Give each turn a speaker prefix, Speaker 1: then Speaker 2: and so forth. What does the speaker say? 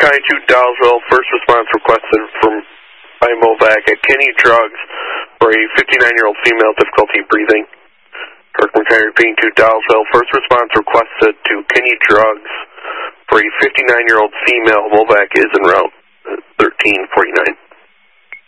Speaker 1: County 2, Dowsville. First response requested by MOVAC at Kinney Drugs for a 59-year-old female, difficulty breathing. Kirkland County repeating 2, Dowsville. First response requested to Kinney Drugs for a 59-year-old female. MOVAC is en route. 1349.